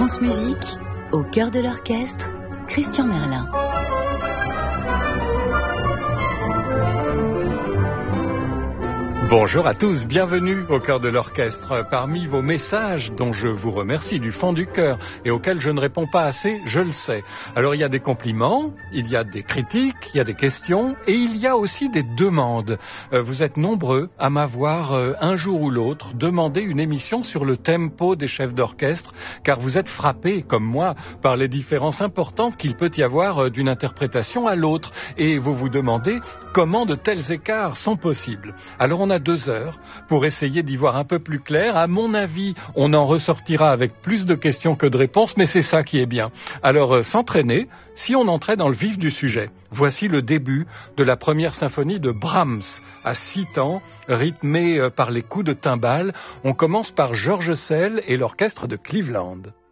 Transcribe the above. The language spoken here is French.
France Musique, au cœur de l'orchestre, Christian Merlin. Bonjour à tous, bienvenue au cœur de l'orchestre. Parmi vos messages, dont je vous remercie du fond du cœur et auxquels je ne réponds pas assez, je le sais. Alors il y a des compliments, il y a des critiques, il y a des questions et il y a aussi des demandes. Vous êtes nombreux à m'avoir un jour ou l'autre demandé une émission sur le tempo des chefs d'orchestre, car vous êtes frappés, comme moi, par les différences importantes qu'il peut y avoir d'une interprétation à l'autre. Et vous vous demandez comment de tels écarts sont possibles. Alors on a 2 heures pour essayer d'y voir un peu plus clair. À mon avis, on en ressortira avec plus de questions que de réponses, mais c'est ça qui est bien. Alors s'entraîner, si on entrait dans le vif du sujet. Voici le début de la première symphonie de Brahms, à 6 temps, rythmée par les coups de timbales. On commence par George Szell et l'orchestre de Cleveland.